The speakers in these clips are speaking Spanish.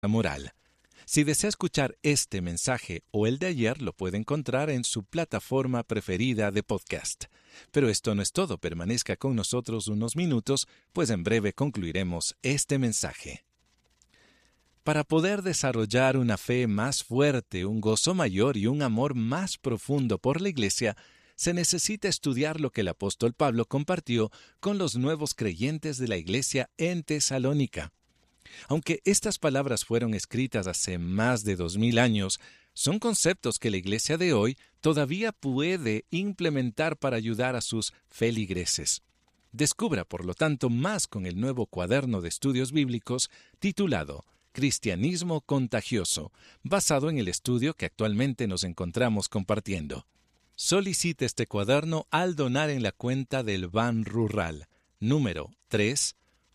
moral. Si desea escuchar este mensaje o el de ayer, lo puede encontrar en su plataforma preferida de podcast. Pero esto no es todo, permanezca con nosotros unos minutos, pues en breve concluiremos este mensaje. Para poder desarrollar una fe más fuerte, un gozo mayor y un amor más profundo por la Iglesia, se necesita estudiar lo que el apóstol Pablo compartió con los nuevos creyentes de la Iglesia en Tesalónica. Aunque estas palabras fueron escritas hace más de 2000 años, son conceptos que la Iglesia de hoy todavía puede implementar para ayudar a sus feligreses. Descubra, por lo tanto, más con el nuevo cuaderno de estudios bíblicos titulado Cristianismo Contagioso, basado en el estudio que actualmente nos encontramos compartiendo. Solicite este cuaderno al donar en la cuenta del Ban Rural, número 3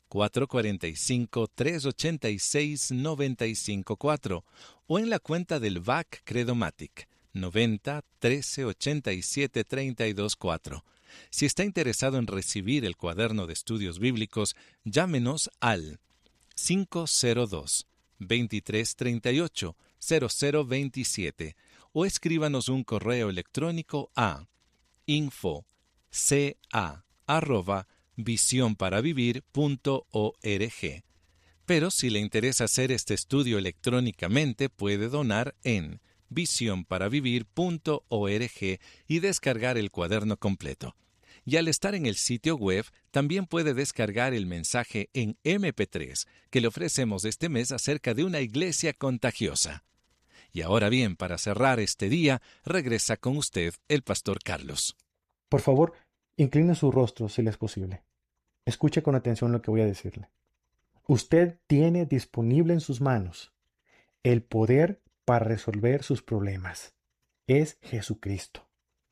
445-386-954 o en la cuenta del VAC Credomatic 90-1387-324. Si está interesado en recibir el cuaderno de estudios bíblicos, llámenos al 502-2338-0027 o escríbanos un correo electrónico a info@visionparavivir.org. Pero si le interesa hacer este estudio electrónicamente, puede donar en visionparavivir.org y descargar el cuaderno completo. Y al estar en el sitio web, también puede descargar el mensaje en MP3 que le ofrecemos este mes acerca de una iglesia contagiosa. Y ahora bien, para cerrar este día, regresa con usted el pastor Carlos. Por favor, incline su rostro si le es posible. Escuche con atención lo que voy a decirle. Usted tiene disponible en sus manos el poder para resolver sus problemas. Es Jesucristo.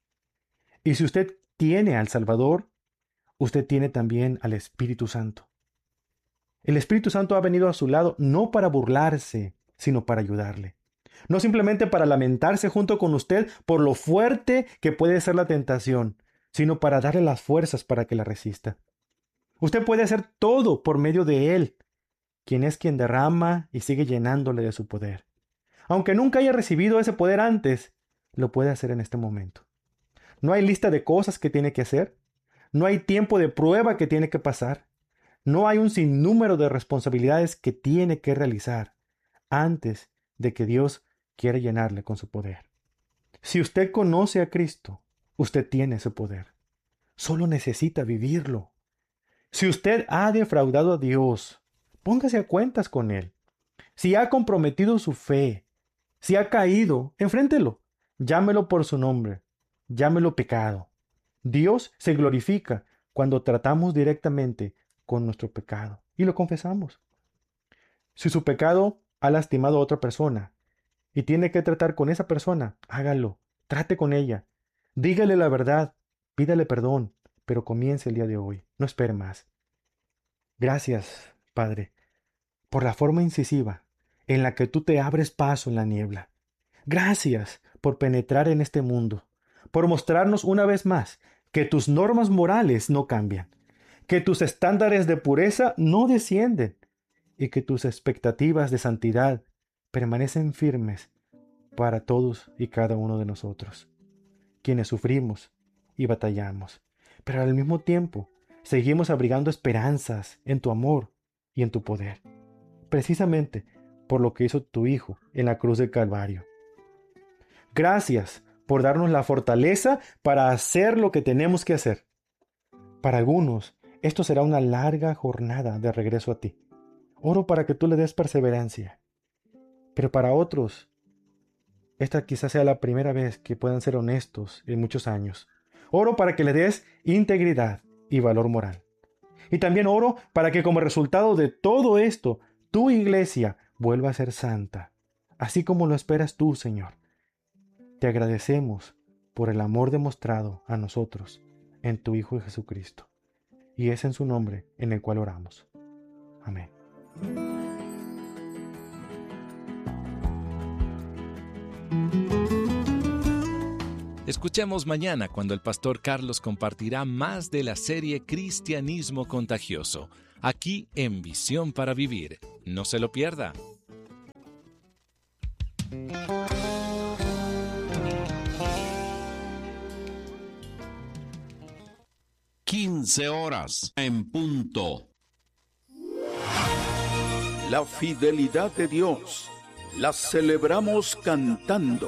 Y si usted tiene al Salvador, usted tiene también al Espíritu Santo. El Espíritu Santo ha venido a su lado no para burlarse, sino para ayudarle. No simplemente para lamentarse junto con usted por lo fuerte que puede ser la tentación, sino para darle las fuerzas para que la resista. Usted puede hacer todo por medio de Él, quien es quien derrama y sigue llenándole de su poder. Aunque nunca haya recibido ese poder antes, lo puede hacer en este momento. No hay lista de cosas que tiene que hacer. No hay tiempo de prueba que tiene que pasar. No hay un sinnúmero de responsabilidades que tiene que realizar antes de que Dios quiera llenarle con su poder. Si usted conoce a Cristo, usted tiene ese poder. Solo necesita vivirlo. Si usted ha defraudado a Dios, póngase a cuentas con Él. Si ha comprometido su fe, si ha caído, enfréntelo. Llámelo por su nombre. Llámelo pecado. Dios se glorifica cuando tratamos directamente con nuestro pecado y lo confesamos. Si su pecado ha lastimado a otra persona y tiene que tratar con esa persona, hágalo. Trate con ella. Dígale la verdad. Pídale perdón, pero comience el día de hoy. No espere más. Gracias, Padre, por la forma incisiva en la que tú te abres paso en la niebla. Gracias por penetrar en este mundo, por mostrarnos una vez más que tus normas morales no cambian, que tus estándares de pureza no descienden y que tus expectativas de santidad permanecen firmes para todos y cada uno de nosotros, quienes sufrimos y batallamos, pero al mismo tiempo seguimos abrigando esperanzas en tu amor y en tu poder, precisamente por lo que hizo tu Hijo en la cruz del Calvario. Gracias por darnos la fortaleza para hacer lo que tenemos que hacer. Para algunos, esto será una larga jornada de regreso a ti. Oro para que tú le des perseverancia. Pero para otros, esta quizás sea la primera vez que puedan ser honestos en muchos años. Oro para que le des integridad y valor moral. Y también oro para que como resultado de todo esto, tu iglesia vuelva a ser santa, así como lo esperas tú, Señor. Te agradecemos por el amor demostrado a nosotros en tu Hijo Jesucristo. Y es en su nombre en el cual oramos. Amén. Escuchemos mañana cuando el pastor Carlos compartirá más de la serie Cristianismo Contagioso, aquí en Visión para Vivir. No se lo pierda. 15:00 en punto. La fidelidad de Dios la celebramos cantando.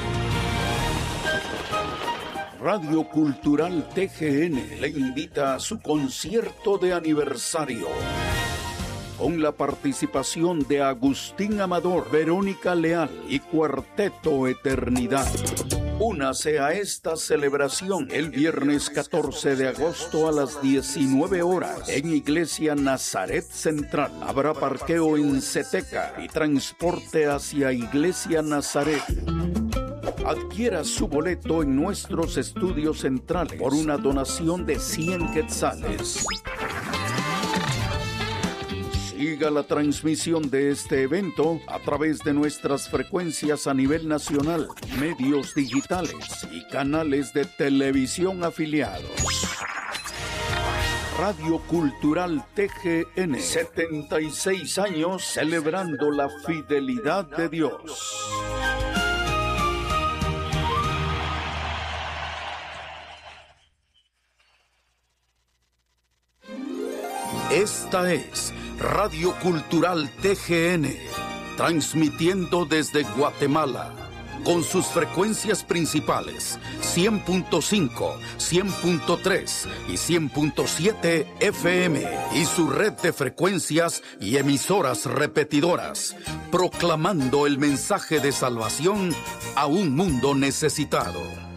Radio Cultural TGN le invita a su concierto de aniversario, con la participación de Agustín Amador, Verónica Leal y Cuarteto Eternidad. Únase a esta celebración el viernes 14 de agosto a las 19 horas en Iglesia Nazaret Central. Habrá parqueo en Ceteca y transporte hacia Iglesia Nazaret. Adquiera su boleto en nuestros estudios centrales por una donación de 100 quetzales. Siga la transmisión de este evento a través de nuestras frecuencias a nivel nacional, medios digitales y canales de televisión afiliados. Radio Cultural TGN, 76 años celebrando la fidelidad de Dios. Esta es Radio Cultural TGN, transmitiendo desde Guatemala, con sus frecuencias principales 100.5, 100.3 y 100.7 FM, y su red de frecuencias y emisoras repetidoras, proclamando el mensaje de salvación a un mundo necesitado.